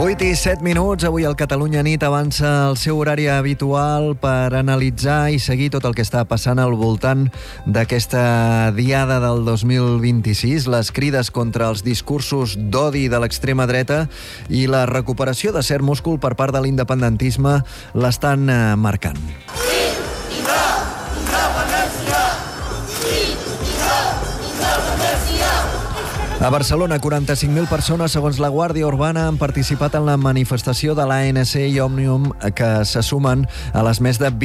8 i 7 minuts, avui el Catalunya Nit avança el seu horari habitual per analitzar i seguir tot el que està passant al voltant d'aquesta diada del 2026, les crides contra els discursos d'odi de l'extrema dreta i la recuperació de cert múscul per part de l'independentisme l'estan marcant. A Barcelona, 45.000 persones, segons la Guàrdia Urbana, han participat en la manifestació de l'ANC i Òmnium, que se sumen a les més de